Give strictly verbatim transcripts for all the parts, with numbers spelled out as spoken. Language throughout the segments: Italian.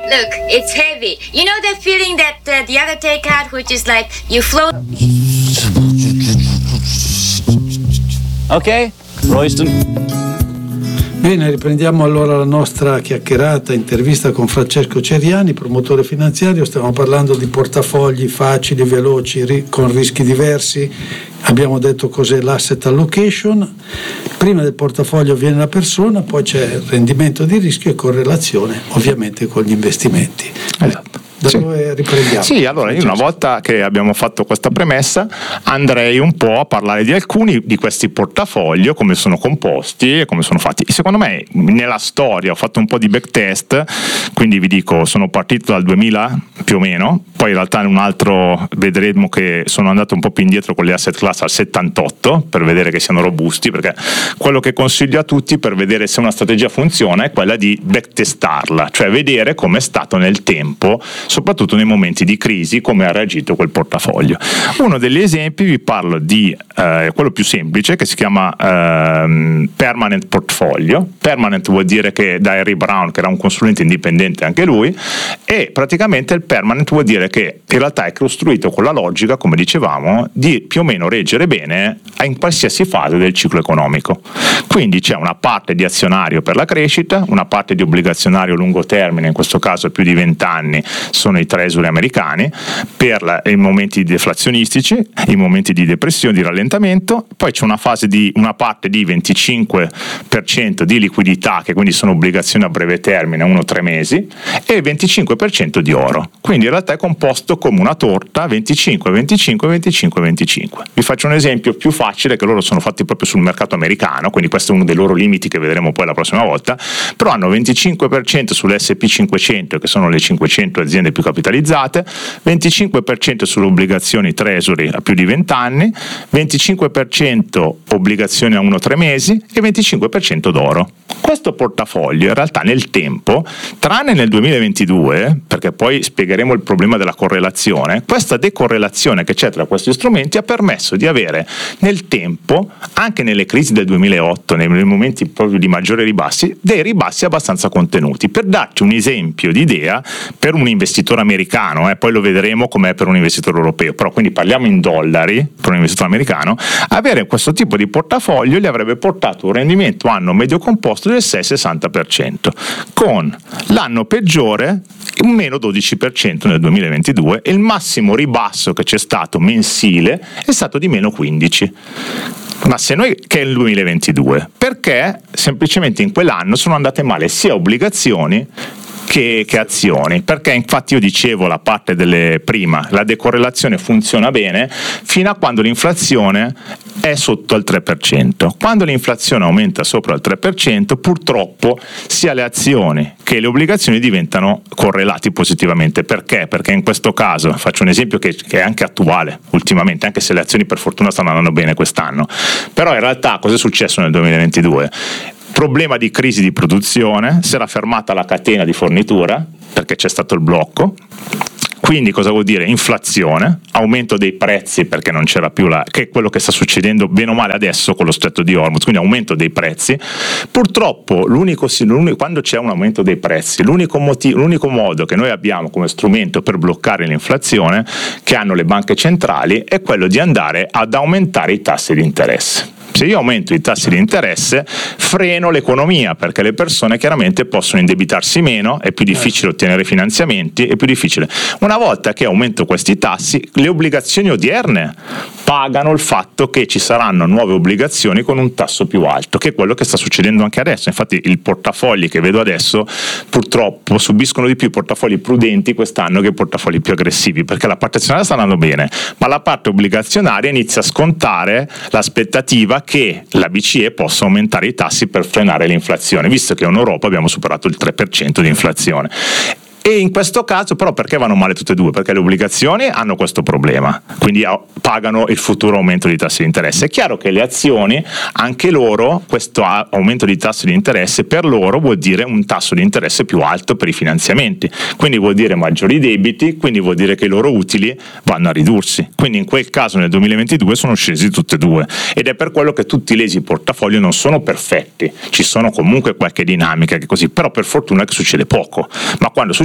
Look, it's heavy. You know that feeling that uh, the other take had, which is like you float. Ok, Royston. Bene, riprendiamo allora la nostra chiacchierata, intervista con Francesco Ceriani, promotore finanziario. Stiamo parlando di portafogli facili, veloci, ri- con rischi diversi. Abbiamo detto cos'è l'asset allocation. Prima del portafoglio viene la persona, poi c'è il rendimento di rischio e correlazione ovviamente con gli investimenti. Esatto. Da sì. dove riprendiamo? Sì, allora io una volta che abbiamo fatto questa premessa andrei un po' a parlare di alcuni di questi portafoglio, come sono composti e come sono fatti. Secondo me nella storia ho fatto un po' di backtest, quindi vi dico sono partito dal duemila più o meno, poi in realtà in un altro vedremo che sono andato un po' più indietro con le asset class al settantotto per vedere che siano robusti, perché quello che consiglio a tutti per vedere se una strategia funziona è quella di backtestarla, cioè vedere come è stato nel tempo, soprattutto nei momenti di crisi, come ha reagito quel portafoglio. Uno degli esempi vi parlo di eh, quello più semplice che si chiama eh, Permanent Portfolio. Permanent vuol dire che da Harry Brown, che era un consulente indipendente anche lui, e praticamente il Permanent vuol dire che in realtà è costruito con la logica, come dicevamo, di più o meno reggere bene in qualsiasi fase del ciclo economico. Quindi c'è una parte di azionario per la crescita, una parte di obbligazionario lungo termine, in questo caso più di venti anni, sono i treasury americani, per la, i momenti deflazionistici, i momenti di depressione, di rallentamento. Poi c'è una fase di una parte di venticinque per cento di liquidità, che quindi sono obbligazioni a breve termine, uno tre mesi, e il venticinque per cento di oro. Quindi in realtà è composto come una torta, venticinque, venticinque, venticinque, venticinque. Vi faccio un esempio più facile, che loro sono fatti proprio sul mercato americano, quindi questo è uno dei loro limiti che vedremo poi la prossima volta, però hanno venticinque per cento sull'esse pi cinquecento, che sono le cinquecento aziende più capitalizzate, venticinque per cento sulle obbligazioni treasury a più di venti anni, venticinque per cento obbligazioni a uno tre mesi e venticinque per cento d'oro. Questo portafoglio in realtà nel tempo, tranne nel duemilaventidue, perché poi spiegheremo il problema della correlazione, questa decorrelazione che c'è tra questi strumenti ha permesso di avere nel tempo, anche nelle crisi del duemilaotto, nei momenti proprio di maggiore ribassi, dei ribassi abbastanza contenuti. Per darti un esempio di idea, per un investitore americano, eh, poi lo vedremo com'è per un investitore europeo, però quindi parliamo in dollari, per un investitore americano, avere questo tipo di portafoglio gli avrebbe portato un rendimento anno medio composto del sei virgola sessanta per cento, con l'anno peggiore un meno dodici per cento nel duemilaventidue, e il massimo ribasso che c'è stato mensile è stato di meno quindici. Ma se noi, che è il duemilaventidue, perché semplicemente in quell'anno sono andate male sia obbligazioni Che, che azioni, perché infatti io dicevo la parte delle prima, la decorrelazione funziona bene fino a quando l'inflazione è sotto al tre per cento. Quando l'inflazione aumenta sopra il tre per cento, purtroppo sia le azioni che le obbligazioni diventano correlati positivamente. Perché? Perché in questo caso, faccio un esempio che, che è anche attuale ultimamente, anche se le azioni per fortuna stanno andando bene quest'anno, però in realtà cosa è successo nel duemilaventidue? Problema di crisi di produzione, si era fermata la catena di fornitura perché c'è stato il blocco. Quindi cosa vuol dire? Inflazione, aumento dei prezzi perché non c'era più la, che è quello che sta succedendo bene o male adesso con lo stretto di Hormuz, quindi aumento dei prezzi. Purtroppo l'unico, l'unico quando c'è un aumento dei prezzi, l'unico, motivo, l'unico modo che noi abbiamo come strumento per bloccare l'inflazione che hanno le banche centrali è quello di andare ad aumentare i tassi di interesse. Se io aumento i tassi di interesse freno l'economia, perché le persone chiaramente possono indebitarsi meno, è più difficile ottenere finanziamenti, è più difficile. Una volta che aumento questi tassi, le obbligazioni odierne pagano il fatto che ci saranno nuove obbligazioni con un tasso più alto, che è quello che sta succedendo anche adesso. Infatti i portafogli che vedo adesso purtroppo subiscono di più i portafogli prudenti quest'anno che i portafogli più aggressivi, perché la parte azionaria sta andando bene, ma la parte obbligazionaria inizia a scontare l'aspettativa che la B C E possa aumentare i tassi per frenare l'inflazione, visto che in Europa abbiamo superato il tre per cento di inflazione. E in questo caso però perché vanno male tutte e due? Perché le obbligazioni hanno questo problema, quindi pagano il futuro aumento di tassi di interesse. È chiaro che le azioni, anche loro, questo aumento di tassi di interesse per loro vuol dire un tasso di interesse più alto per i finanziamenti, quindi vuol dire maggiori debiti, quindi vuol dire che i loro utili vanno a ridursi. Quindi in quel caso nel duemilaventidue sono scesi tutte e due, ed è per quello che tutti i lesi portafoglio non sono perfetti, ci sono comunque qualche dinamica che così, però per fortuna che succede poco, ma quando succede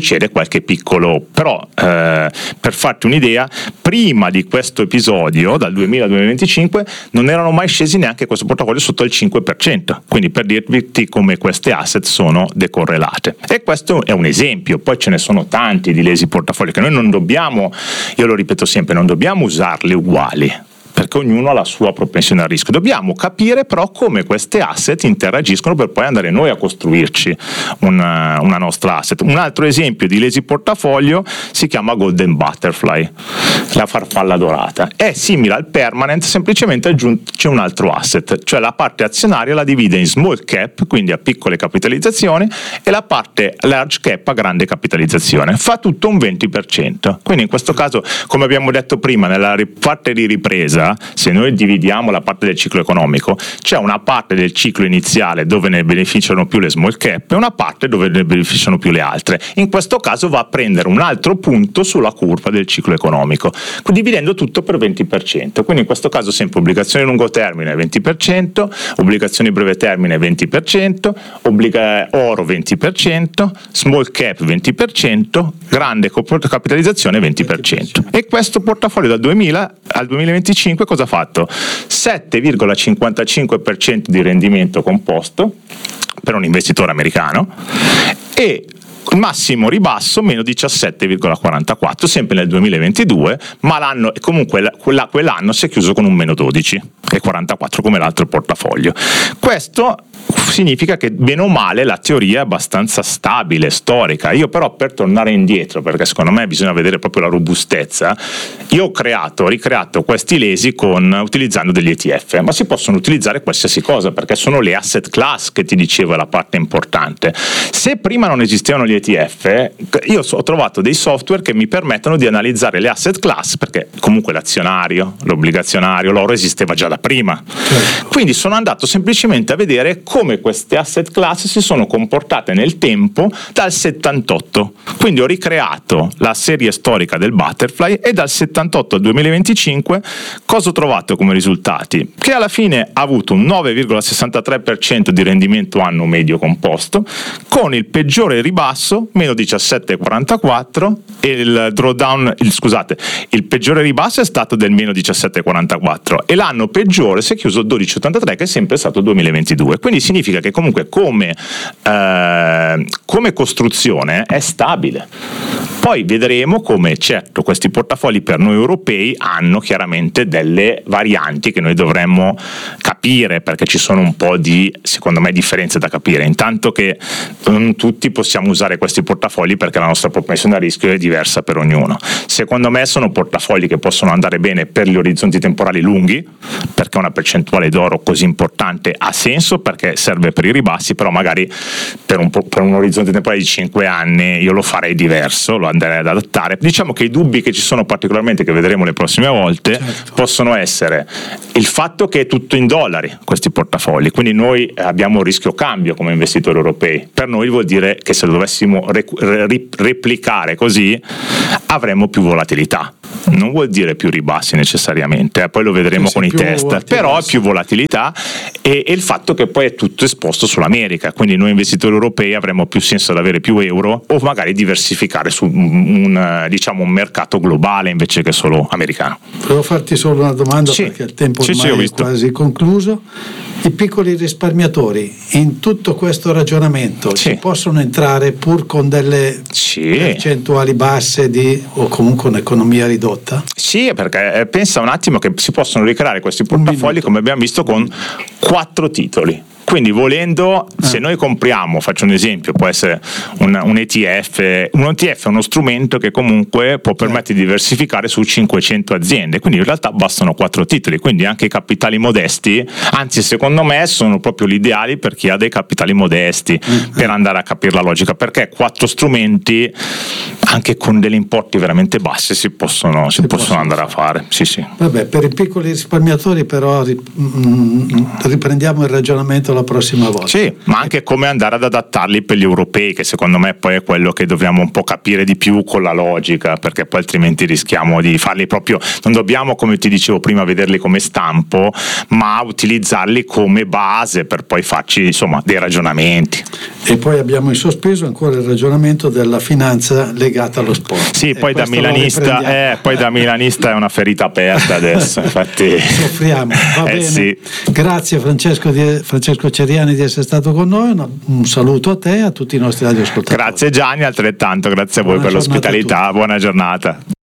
succede qualche piccolo, però eh, per farti un'idea, prima di questo episodio, dal duemila al duemilaventicinque, non erano mai scesi neanche questo portafoglio sotto il cinque per cento, quindi per dirti come queste asset sono decorrelate. E questo è un esempio, poi ce ne sono tanti di lesi portafogli che noi non dobbiamo, io lo ripeto sempre, non dobbiamo usarli uguali, perché ognuno ha la sua propensione al rischio. Dobbiamo capire però come queste asset interagiscono per poi andare noi a costruirci una, una nostra asset. Un altro esempio di lazy portafoglio si chiama Golden Butterfly, la farfalla dorata. È simile al permanent, semplicemente c'è un altro asset, cioè la parte azionaria la divide in small cap, quindi a piccole capitalizzazioni, e la parte large cap a grande capitalizzazione. Fa tutto un venti per cento. Quindi in questo caso, come abbiamo detto prima, nella parte di ripresa, se noi dividiamo la parte del ciclo economico, c'è una parte del ciclo iniziale dove ne beneficiano più le small cap e una parte dove ne beneficiano più le altre. In questo caso va a prendere un altro punto sulla curva del ciclo economico, dividendo tutto per venti per cento. Quindi in questo caso sempre obbligazioni lungo termine venti per cento, obbligazioni breve termine venti per cento, obbliga- oro venti per cento, small cap venti per cento, grande capitalizzazione venti per cento. E questo portafoglio dal duemila al duemilaventicinque cosa ha fatto? sette virgola cinquantacinque per cento di rendimento composto per un investitore americano e il massimo ribasso meno diciassette virgola quarantaquattro, sempre nel duemilaventidue, ma l'anno comunque quella, quell'anno si è chiuso con un meno dodici virgola quarantaquattro come l'altro portafoglio. Questo significa che bene o male la teoria è abbastanza stabile, storica. Io però, per tornare indietro, perché secondo me bisogna vedere proprio la robustezza, io ho creato, ho ricreato questi lesi con, utilizzando degli E T F, ma si possono utilizzare qualsiasi cosa, perché sono le asset class che ti dicevo è la parte importante. Se prima non esistevano gli E T F, io ho trovato dei software che mi permettono di analizzare le asset class, perché comunque l'azionario, l'obbligazionario, l'oro esisteva già da prima. Certo. Quindi sono andato semplicemente a vedere come queste asset class si sono comportate nel tempo dal settantotto. Quindi ho ricreato la serie storica del Butterfly e dal settantotto al duemilaventicinque cosa ho trovato come risultati? Che alla fine ha avuto un nove virgola sessantatré per cento di rendimento annuo medio composto, con il peggiore ribasso meno diciassette virgola quarantaquattro e il drawdown, il, scusate, il peggiore ribasso è stato del meno diciassette virgola quarantaquattro e l'anno peggiore si è chiuso dodici virgola ottantatré, che è sempre stato il duemilaventidue. Quindi significa che comunque come, eh, come costruzione è stabile. Poi vedremo come, certo, questi portafogli per noi europei hanno chiaramente delle varianti che noi dovremmo capire, perché ci sono un po' di, secondo me, differenze da capire. Intanto che non tutti possiamo usare questi portafogli perché la nostra propensione a rischio è diversa per ognuno. Secondo me sono portafogli che possono andare bene per gli orizzonti temporali lunghi, perché una percentuale d'oro così importante ha senso, perché serve per i ribassi, però magari per un, per un orizzonte temporale di cinque anni io lo farei diverso, lo andrei ad adattare. Diciamo che i dubbi che ci sono particolarmente, che vedremo le prossime volte, certo, possono essere il fatto che è tutto in dollari questi portafogli, quindi noi abbiamo un rischio cambio come investitori europei. Per noi vuol dire che se lo dovessimo rec- re- replicare così avremmo più volatilità. Non vuol dire più ribassi necessariamente, eh, poi lo vedremo sì, con i test, però è più volatilità e, e il fatto che poi è tutto esposto sull'America, quindi noi investitori europei avremo più senso ad avere più euro o magari diversificare su un, un, diciamo, un mercato globale invece che solo americano. Volevo farti solo una domanda, sì, perché il tempo ormai sì, sì, è quasi concluso. I piccoli risparmiatori in tutto questo ragionamento sì, ci possono entrare pur con delle sì, percentuali basse di, o comunque un'economia ridotta? Sì, perché pensa un attimo che si possono ricreare questi portafogli, come abbiamo visto, con quattro titoli. Quindi volendo, se noi compriamo, faccio un esempio, può essere un, un E T F, un E T F è uno strumento che comunque può permettere di diversificare su cinquecento aziende, quindi in realtà bastano quattro titoli, quindi anche i capitali modesti, anzi secondo me sono proprio l'ideali per chi ha dei capitali modesti, per andare a capire la logica, perché quattro strumenti anche con degli importi veramente bassi si possono, si si possono andare fare. a fare. Sì, sì. Vabbè, per i piccoli risparmiatori però riprendiamo il ragionamento la prossima volta. Sì, ma anche come andare ad adattarli per gli europei, che secondo me poi è quello che dobbiamo un po' capire di più con la logica, perché poi altrimenti rischiamo di farli proprio, non dobbiamo, come ti dicevo prima, vederli come stampo, ma utilizzarli come base per poi farci insomma dei ragionamenti. E poi abbiamo in sospeso ancora il ragionamento della finanza legata allo sport. Sì, e poi da milanista eh, poi da milanista è una ferita aperta adesso, infatti soffriamo. Va eh, bene. Sì. Grazie Francesco, di, Francesco Ceriani di essere stato con noi, un, un saluto a te e a tutti i nostri radioascoltatori. Grazie Gianni, altrettanto grazie a voi Buona per giornata l'ospitalità, buona giornata.